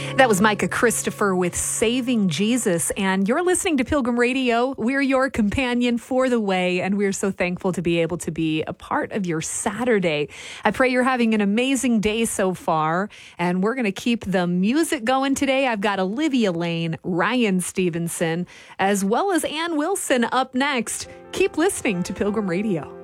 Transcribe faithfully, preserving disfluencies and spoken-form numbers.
That was Micah Christopher with Saving Jesus, and you're listening to Pilgrim Radio. We're your companion for the way, and we're so thankful to be able to be a part of your Saturday. I pray you're having an amazing day so far, and we're going to keep the music going today. I've got Olivia Lane, Ryan Stevenson, as well as Ann Wilson up next. Keep listening to Pilgrim Radio.